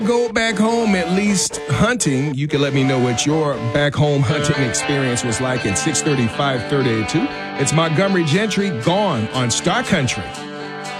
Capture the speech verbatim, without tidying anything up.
Go back home at least hunting. You can let me know what your back home hunting experience was like at six thirty, five thirty-two. It's Montgomery Gentry, Gone on Star Country.